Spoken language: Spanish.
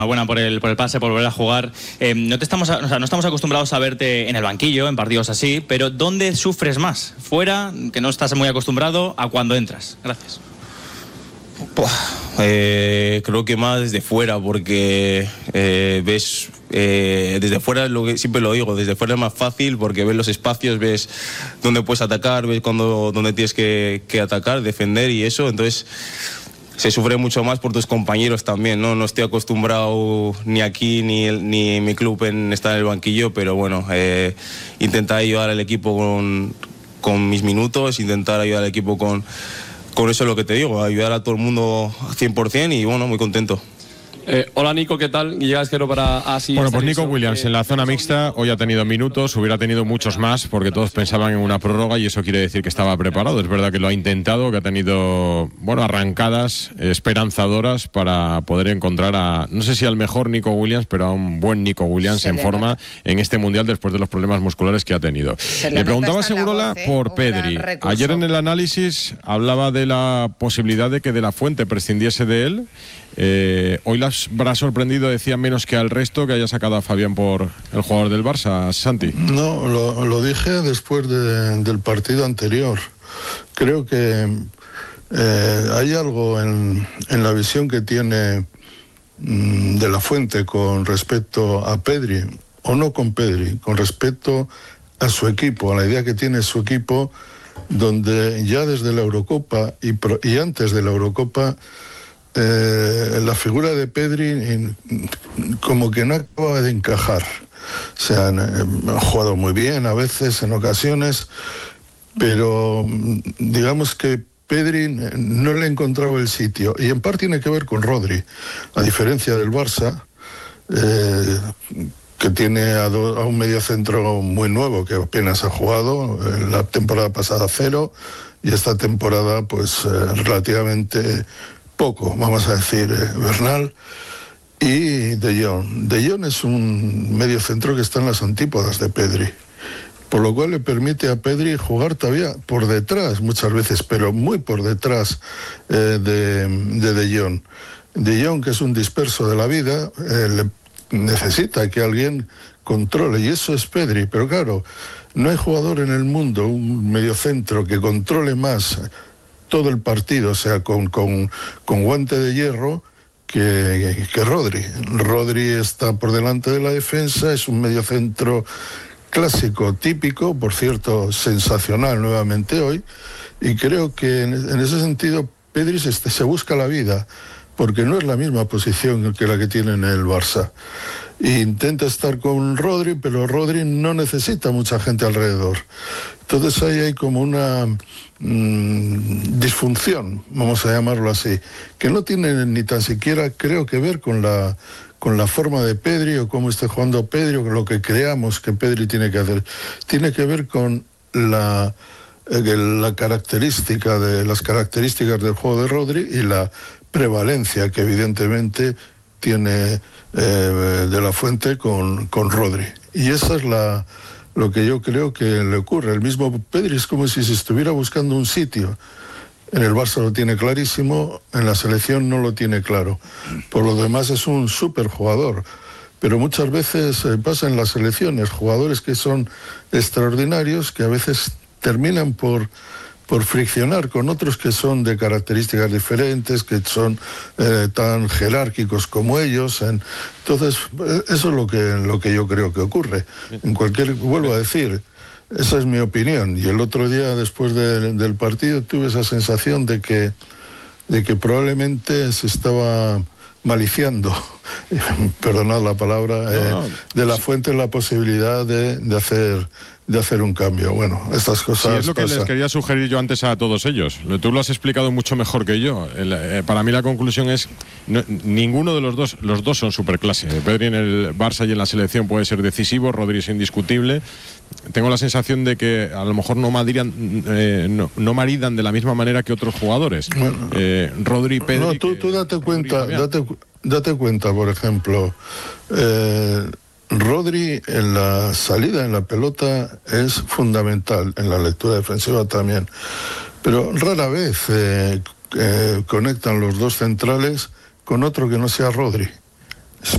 Buena por el pase, por volver a jugar. No estamos acostumbrados a verte en el banquillo, en partidos así, pero ¿dónde sufres más? ¿Fuera, que no estás muy acostumbrado, a cuando entras? Gracias. Creo que más desde fuera, porque ves, desde fuera, siempre lo digo, desde fuera es más fácil porque ves los espacios, ves dónde puedes atacar, ves dónde tienes que atacar, defender y eso, entonces se sufre mucho más por tus compañeros también, ¿no? No estoy acostumbrado ni aquí ni en mi club en estar en el banquillo, pero bueno, intentar ayudar al equipo con mis minutos, intentar ayudar al equipo con eso es lo que te digo, ayudar a todo el mundo 100% y bueno, muy contento. Hola Nico, ¿qué tal? Llega Esquero para Así. Bueno, pues Nico Williams en la zona mixta hoy ha tenido minutos, hubiera tenido muchos más porque todos pensaban en una prórroga y eso quiere decir que estaba preparado. Es verdad que lo ha intentado, que ha tenido, bueno, arrancadas esperanzadoras para poder encontrar a, no sé si al mejor Nico Williams, pero a un buen Nico Williams en forma en este Mundial después de los problemas musculares que ha tenido. Le preguntaba Segurola por Pedri. Ayer en el análisis hablaba de la posibilidad de que De La Fuente prescindiese de él. Hoy las habrá sorprendido, decía, menos que al resto, que haya sacado a Fabián por el jugador del Barça, Santi. No, lo dije después del partido anterior. Creo que hay algo en la visión que tiene De La Fuente con respecto a Pedri, o no con Pedri, con respecto a su equipo, a la idea que tiene su equipo, donde ya desde la Eurocopa y antes de la Eurocopa la figura de Pedri como que no acaba de encajar. O sea, ha jugado muy bien a veces, en ocasiones, pero digamos que Pedri no le encontraba el sitio, y en parte tiene que ver con Rodri, a diferencia del Barça, que tiene a un mediocentro muy nuevo que apenas ha jugado, la temporada pasada 0 y esta temporada pues relativamente poco, vamos a decir, Bernal y De Jong. De Jong es un mediocentro que está en las antípodas de Pedri, por lo cual le permite a Pedri jugar todavía por detrás muchas veces, pero muy por detrás de Jong. De Jong, que es un disperso de la vida, necesita que alguien controle, y eso es Pedri, pero claro, no hay jugador en el mundo, un mediocentro que controle más todo el partido, o sea, con guante de hierro, que Rodri. Rodri está por delante de la defensa, es un mediocentro clásico, típico, por cierto, sensacional nuevamente hoy, y creo que en ese sentido Pedri se busca la vida, porque no es la misma posición que la que tiene en el Barça. Intenta estar con Rodri, pero Rodri no necesita mucha gente alrededor. Entonces ahí hay como una disfunción, vamos a llamarlo así, que no tiene ni tan siquiera, creo, que ver con la forma de Pedri o cómo esté jugando Pedri o con lo que creamos que Pedri tiene que hacer. Tiene que ver con las características del juego de Rodri y la prevalencia que evidentemente tiene De La Fuente con Rodri. Y esa es lo que yo creo que le ocurre. El mismo Pedri es como si se estuviera buscando un sitio. En el Barça lo tiene clarísimo, en la selección no lo tiene claro. Por lo demás es un súper jugador. Pero muchas veces pasa en las selecciones, jugadores que son extraordinarios, que a veces terminan por friccionar con otros que son de características diferentes, que son tan jerárquicos como ellos. Entonces, eso es lo que yo creo que ocurre. Vuelvo a decir, esa es mi opinión. Y el otro día, después del partido, tuve esa sensación de que probablemente se estaba maliciando, perdonad la palabra, De La Fuente la posibilidad de hacer un cambio. Bueno, estas cosas. Sí, es lo que les quería sugerir yo antes a todos ellos. Tú lo has explicado mucho mejor que yo. Para mí la conclusión es ninguno de los dos son superclase. Pedri en el Barça y en la selección puede ser decisivo, Rodri es indiscutible. Tengo la sensación de que a lo mejor no maridan de la misma manera que otros jugadores. Bueno, Rodri y Pedri. No, tú date cuenta, por ejemplo, Rodri en la salida, en la pelota, es fundamental, en la lectura defensiva también. Pero rara vez conectan los dos centrales con otro que no sea Rodri.